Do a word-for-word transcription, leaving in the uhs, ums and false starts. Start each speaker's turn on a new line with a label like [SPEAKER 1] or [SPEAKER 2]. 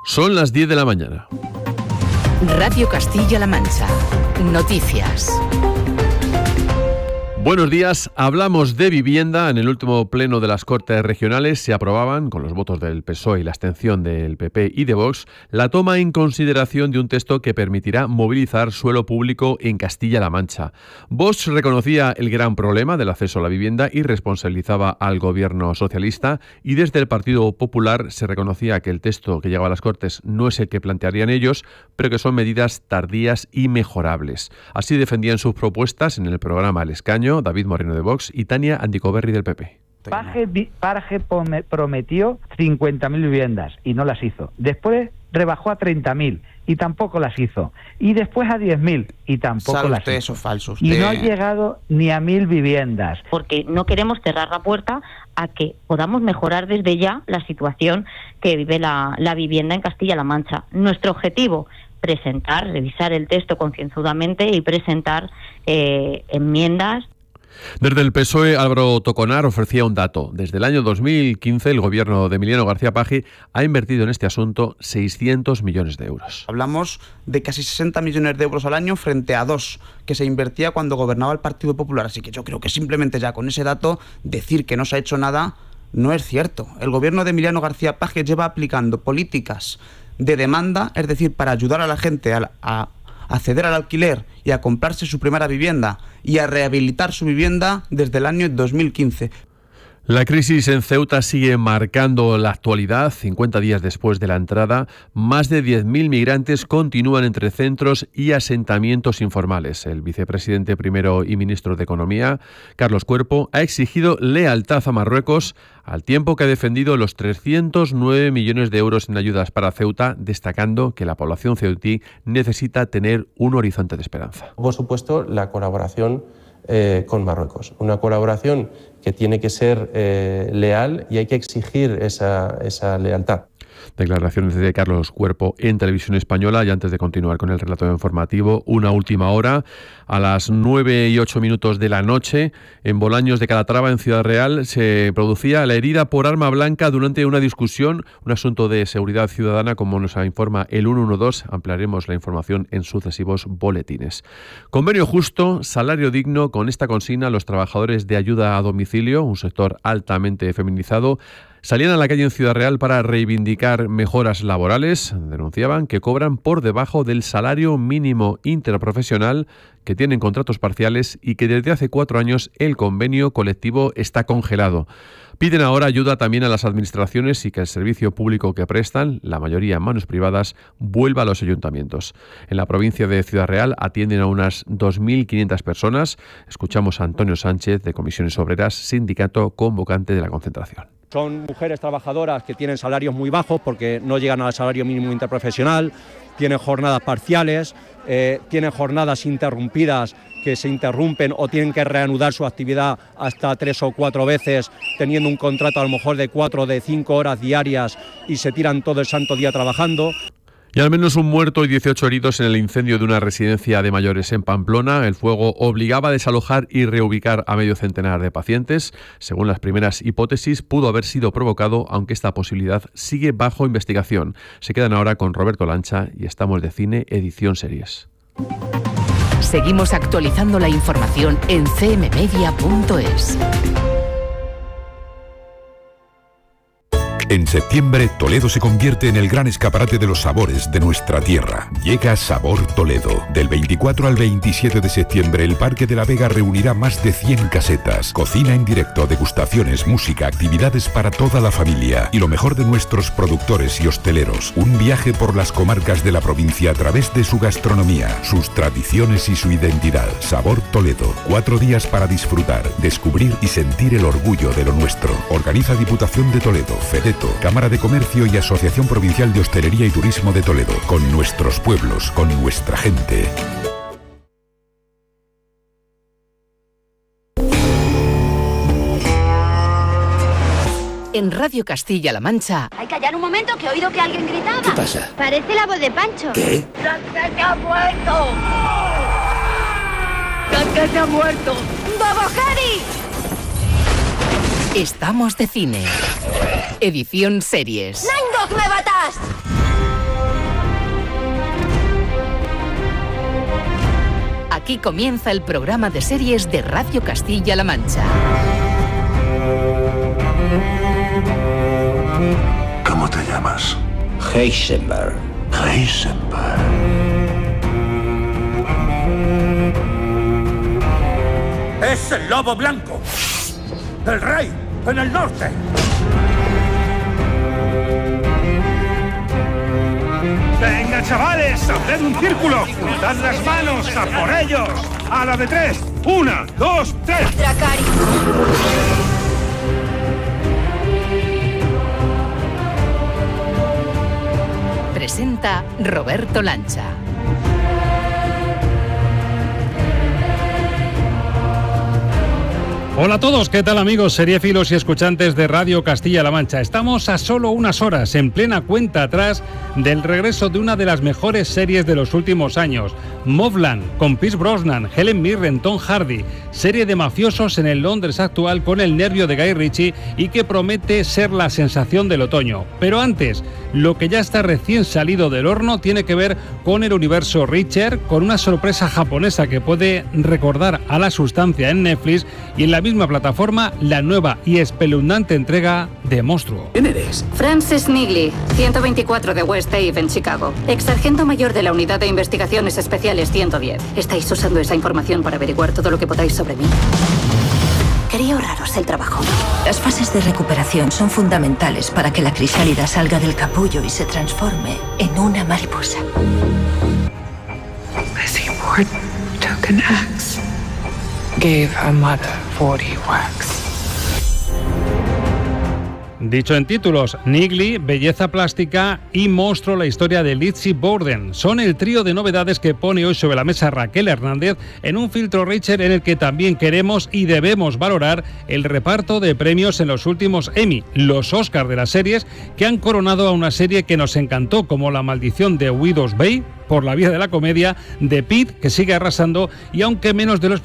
[SPEAKER 1] Son las diez de la mañana.
[SPEAKER 2] Radio Castilla-La Mancha. Noticias.
[SPEAKER 1] Buenos días. Hablamos de vivienda. En el último pleno de las Cortes Regionales se aprobaban, con los votos del P S O E y la abstención del P P y de Vox, la toma en consideración de un texto que permitirá movilizar suelo público en Castilla-La Mancha. Vox reconocía el gran problema del acceso a la vivienda y responsabilizaba al gobierno socialista, y desde el Partido Popular se reconocía que el texto que llegaba a las Cortes no es el que plantearían ellos, pero que son medidas tardías y mejorables. Así defendían sus propuestas en el programa El Escaño David Moreno de Vox y Tania Andicoberri del P P.
[SPEAKER 3] Paje, Paje prometió cincuenta mil viviendas y no las hizo. Después rebajó a treinta mil y tampoco las hizo. Y después a diez mil y tampoco
[SPEAKER 4] ¿Sabe
[SPEAKER 3] las
[SPEAKER 4] usted
[SPEAKER 3] hizo.
[SPEAKER 4] Eso es falso. Usted...
[SPEAKER 3] Y no ha llegado ni a mil viviendas.
[SPEAKER 5] Porque no queremos cerrar la puerta a que podamos mejorar desde ya la situación que vive la, la vivienda en Castilla-La Mancha. Nuestro objetivo, presentar, revisar el texto concienzudamente y presentar eh, enmiendas.
[SPEAKER 1] Desde el P S O E, Álvaro Toconar ofrecía un dato. Desde el año dos mil quince, el gobierno de Emiliano García Paje ha invertido en este asunto seiscientos millones de euros.
[SPEAKER 4] Hablamos de casi sesenta millones de euros al año frente a dos que se invertía cuando gobernaba el Partido Popular. Así que yo creo que simplemente ya con ese dato decir que no se ha hecho nada no es cierto. El gobierno de Emiliano García Paje lleva aplicando políticas de demanda, es decir, para ayudar a la gente a, a acceder al alquiler y a comprarse su primera vivienda y a rehabilitar su vivienda desde el año dos mil quince.
[SPEAKER 1] La crisis en Ceuta sigue marcando la actualidad. cincuenta días después de la entrada, más de diez mil migrantes continúan entre centros y asentamientos informales. El vicepresidente primero y ministro de Economía, Carlos Cuerpo, ha exigido lealtad a Marruecos, al tiempo que ha defendido los trescientos nueve millones de euros en ayudas para Ceuta, destacando que la población ceutí necesita tener un horizonte de esperanza.
[SPEAKER 6] Por supuesto, la colaboración eh, con Marruecos. Una colaboración que tiene que ser eh, leal, y hay que exigir esa, esa lealtad.
[SPEAKER 1] Declaraciones de Carlos Cuerpo en Televisión Española. Y antes de continuar con el relato informativo, una última hora. A las nueve y ocho minutos de la noche, en Bolaños de Calatrava, en Ciudad Real, se producía la herida por arma blanca durante una discusión, un asunto de seguridad ciudadana, como nos informa el ciento doce. Ampliaremos la información en sucesivos boletines. Convenio justo, salario digno. Con esta consigna, los trabajadores de ayuda a domicilio, un sector altamente feminizado, salían a la calle en Ciudad Real para reivindicar mejoras laborales. Denunciaban que cobran por debajo del salario mínimo interprofesional, que tienen contratos parciales y que desde hace cuatro años el convenio colectivo está congelado. Piden ahora ayuda también a las administraciones y que el servicio público que prestan, la mayoría en manos privadas, vuelva a los ayuntamientos. En la provincia de Ciudad Real atienden a unas dos mil quinientas personas. Escuchamos a Antonio Sánchez, de Comisiones Obreras, sindicato convocante de la concentración.
[SPEAKER 7] Son mujeres trabajadoras que tienen salarios muy bajos porque no llegan al salario mínimo interprofesional, tienen jornadas parciales, eh, tienen jornadas interrumpidas que se interrumpen o tienen que reanudar su actividad hasta tres o cuatro veces, teniendo un contrato a lo mejor de cuatro o de cinco horas diarias, y se tiran todo el santo día trabajando.
[SPEAKER 1] Y al menos un muerto y dieciocho heridos en el incendio de una residencia de mayores en Pamplona. El fuego obligaba a desalojar y reubicar a medio centenar de pacientes. Según las primeras hipótesis, pudo haber sido provocado, aunque esta posibilidad sigue bajo investigación. Se quedan ahora con Roberto Lancha y Estamos de Cine, edición series.
[SPEAKER 2] Seguimos actualizando la información en c m media punto es.
[SPEAKER 8] En septiembre, Toledo se convierte en el gran escaparate de los sabores de nuestra tierra. Llega Sabor Toledo. Del veinticuatro al veintisiete de septiembre, el Parque de la Vega reunirá más de cien casetas. Cocina en directo, degustaciones, música, actividades para toda la familia. Y lo mejor de nuestros productores y hosteleros. Un viaje por las comarcas de la provincia a través de su gastronomía, sus tradiciones y su identidad. Sabor Toledo. Cuatro días para disfrutar, descubrir y sentir el orgullo de lo nuestro. Organiza Diputación de Toledo, FEDETO, Cámara de Comercio y Asociación Provincial de Hostelería y Turismo de Toledo. Con nuestros pueblos, con nuestra gente.
[SPEAKER 2] En Radio Castilla-La Mancha.
[SPEAKER 9] Hay que callar un momento, que he oído que alguien gritaba.
[SPEAKER 10] ¿Qué pasa?
[SPEAKER 9] Parece la voz de Pancho.
[SPEAKER 10] ¿Qué?
[SPEAKER 9] ¡Dante se ha muerto! ¡Dante se ha muerto! ¡Bobo Harry!
[SPEAKER 2] Estamos de Cine. Edición series.
[SPEAKER 9] ¡Nine Dog me batas!
[SPEAKER 2] Aquí comienza el programa de series de Radio Castilla-La Mancha.
[SPEAKER 10] ¿Cómo te llamas?
[SPEAKER 11] Heisenberg.
[SPEAKER 10] Heisenberg.
[SPEAKER 12] ¡Es el lobo blanco! ¡El rey en el norte! ¡Venga, chavales! ¡Haced un círculo! ¡Dad las manos! ¡A por ellos! ¡A la de tres! ¡Una, dos, tres!
[SPEAKER 9] Dracari.
[SPEAKER 2] Presenta Roberto Lancha.
[SPEAKER 13] Hola a todos, ¿qué tal amigos seriéfilos y escuchantes de Radio Castilla-La Mancha? Estamos a solo unas horas, en plena cuenta atrás, del regreso de una de las mejores series de los últimos años, Mobland, con Pierce Brosnan, Helen Mirren, Tom Hardy, serie de mafiosos en el Londres actual con el nervio de Guy Ritchie y que promete ser la sensación del otoño. Pero antes, lo que ya está recién salido del horno tiene que ver con el universo Reacher, con una sorpresa japonesa que puede recordar a La Sustancia en Netflix y en la misma plataforma la nueva y espeluznante entrega de Monstruo.
[SPEAKER 11] ¿Quién eres?
[SPEAKER 14] Frances Nigley, ciento veinticuatro de West Ave en Chicago. Ex sargento mayor de la Unidad de Investigaciones Especiales ciento diez. Estáis usando esa información para averiguar todo lo que podáis sobre mí. Quería ahorraros el trabajo.
[SPEAKER 15] Las fases de recuperación son fundamentales para que la crisálida salga del capullo y se transforme en una mariposa.
[SPEAKER 16] Lizzie Borden took an axe, gave her mother forty whacks.
[SPEAKER 13] Dicho en títulos, Nigley, belleza plástica y Monstruo, la historia de Lizzie Borden. Son el trío de novedades que pone hoy sobre la mesa Raquel Hernández en un filtro Reacher en el que también queremos y debemos valorar el reparto de premios en los últimos Emmy, los Oscars de las series que han coronado a una serie que nos encantó, como La maldición de Widow's Bay, por la vía de la comedia, de Pitt, que sigue arrasando y aunque menos de los